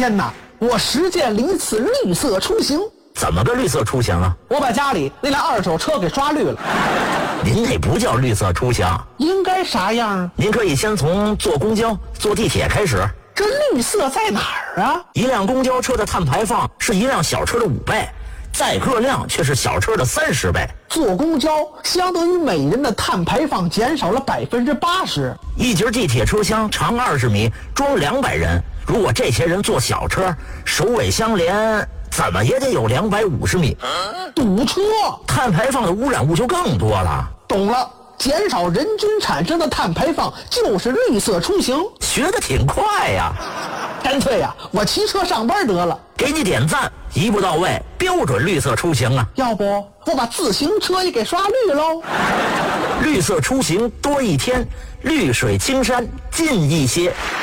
天呐，我实践了一次绿色出行。 怎么个绿色出行啊？ 我把家里那辆二手车给刷绿了。 您那不叫绿色出行， 应该啥样啊？ 您可以先从坐公交、坐地铁开始。 这绿色在哪儿啊？ 一辆公交车的碳排放是一辆小车的5倍，载客量却是小车的30倍。 坐公交相当于每人的碳排放减少了80%。 一节地铁车厢长20米，装200人。如果这些人坐小车，首尾相连，怎么也得有250米。 堵车， 碳排放的污染物就更多了。 懂了，减少人均产生的碳排放就是绿色出行。 学得挺快呀！ 干脆呀，我骑车上班得了。 给你点赞，一步到位，标准绿色出行啊！ 要不我把自行车也给刷绿喽？ 绿色出行多一天，绿水青山近一些。